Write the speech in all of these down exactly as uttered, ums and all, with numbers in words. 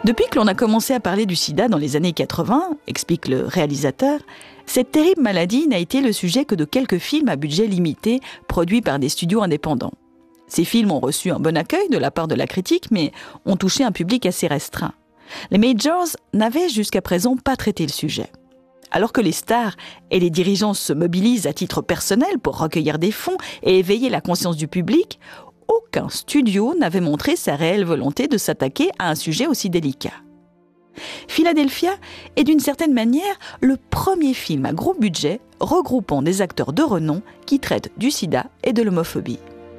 Depuis que l'on a commencé à parler du sida dans les années quatre-vingts, explique le réalisateur, cette terrible maladie n'a été le sujet que de quelques films à budget limité produits par des studios indépendants. Ces films ont reçu un bon accueil de la part de la critique, mais ont touché un public assez restreint. Les majors n'avaient jusqu'à présent pas traité le sujet. Alors que les stars et les dirigeants se mobilisent à titre personnel pour recueillir des fonds et éveiller la conscience du public, aucun studio n'avait montré sa réelle volonté de s'attaquer à un sujet aussi délicat. Philadelphia est d'une certaine manière le premier film à gros budget regroupant des acteurs de renom qui traitent du sida et de l'homophobie.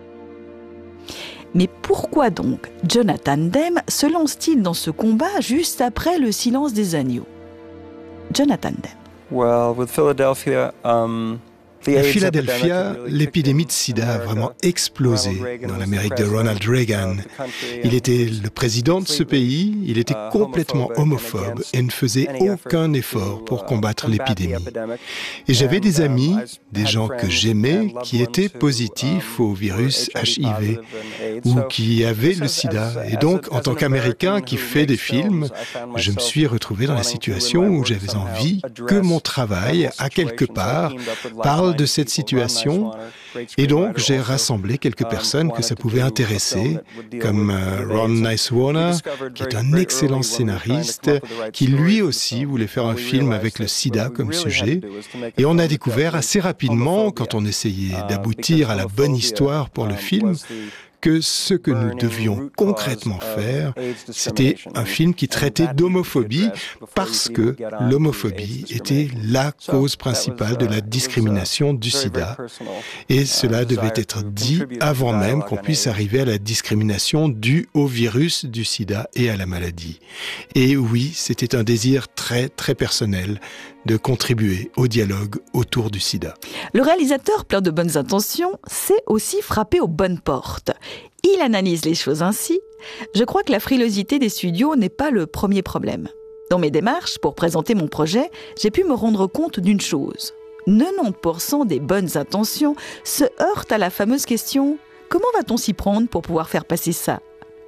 Mais pourquoi donc Jonathan Demme se lance-t-il dans ce combat juste après Le Silence des agneaux ? Jonathan Demme. Well, with Philadelphia, um... À Philadelphia, l'épidémie de sida a vraiment explosé dans l'Amérique de Ronald Reagan. Il était le président de ce pays, il était complètement homophobe et ne faisait aucun effort pour combattre l'épidémie. Et j'avais des amis, des gens que j'aimais, qui étaient positifs au virus H I V ou qui avaient le sida. Et donc, en tant qu'Américain qui fait des films, je me suis retrouvé dans la situation où j'avais envie que mon travail, à quelque part, parle de cette situation, et donc j'ai rassemblé quelques personnes que ça pouvait intéresser, comme Ron Nicewarner, qui est un excellent scénariste, qui lui aussi voulait faire un film avec le sida comme sujet, et on a découvert assez rapidement, quand on essayait d'aboutir à la bonne histoire pour le film, que ce que nous devions concrètement faire, c'était un film qui traitait d'homophobie parce que l'homophobie était la cause principale de la discrimination du sida. Et cela devait être dit avant même qu'on puisse arriver à la discrimination due au virus du sida et à la maladie. Et oui, c'était un désir très, très personnel de contribuer au dialogue autour du sida. Le réalisateur, plein de bonnes intentions, sait aussi frapper aux bonnes portes. Il analyse les choses ainsi. Je crois que la frilosité des studios n'est pas le premier problème. Dans mes démarches pour présenter mon projet, j'ai pu me rendre compte d'une chose. quatre-vingt-dix pour cent des bonnes intentions se heurtent à la fameuse question « Comment va-t-on s'y prendre pour pouvoir faire passer ça ?»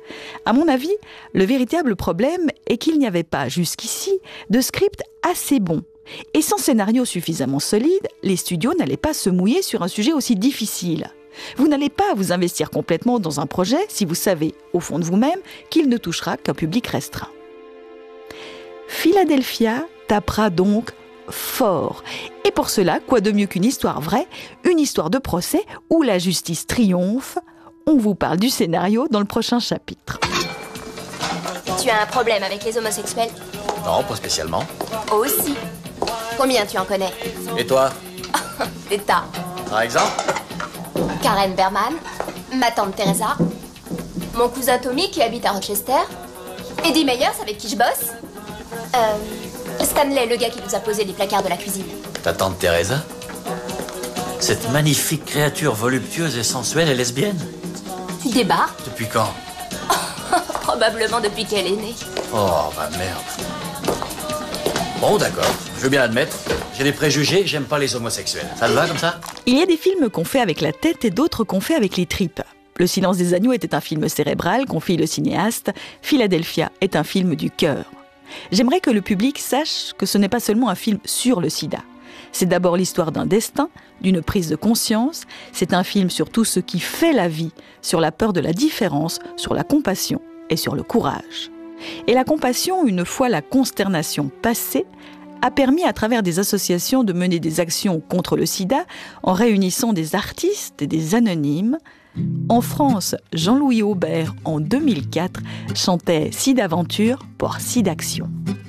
À mon avis, le véritable problème est qu'il n'y avait pas, jusqu'ici, de script assez bon. Et sans scénario suffisamment solide, les studios n'allaient pas se mouiller sur un sujet aussi difficile. Vous n'allez pas vous investir complètement dans un projet si vous savez, au fond de vous-même, qu'il ne touchera qu'un public restreint. Philadelphia tapera donc fort. Et pour cela, quoi de mieux qu'une histoire vraie, une histoire de procès où la justice triomphe. On vous parle du scénario dans le prochain chapitre. Tu as un problème avec les homosexuels ? Non, pas spécialement. Aussi. Combien tu en connais ? Et toi ? Des tas. Par exemple ? Karen Berman, ma tante Teresa, mon cousin Tommy qui habite à Rochester, Eddie Meyers avec qui je bosse, euh, Stanley, le gars qui nous a posé les placards de la cuisine. Ta tante Teresa ? Cette magnifique créature voluptueuse et sensuelle est lesbienne ? Tu débarres ? Depuis quand ? Probablement depuis qu'elle est née. Oh, bah merde. Bon, d'accord, je veux bien l'admettre. J'ai des préjugés, j'aime pas les homosexuels. Ça te va comme ça ? Il y a des films qu'on fait avec la tête et d'autres qu'on fait avec les tripes. Le Silence des agneaux était un film cérébral, confie le cinéaste. Philadelphia est un film du cœur. J'aimerais que le public sache que ce n'est pas seulement un film sur le sida. C'est d'abord l'histoire d'un destin, d'une prise de conscience. C'est un film sur tout ce qui fait la vie, sur la peur de la différence, sur la compassion et sur le courage. Et la compassion, une fois la consternation passée, a permis à travers des associations de mener des actions contre le sida en réunissant des artistes et des anonymes. En France, Jean-Louis Aubert, en deux mille quatre, chantait Sidaventure pour Sidaction.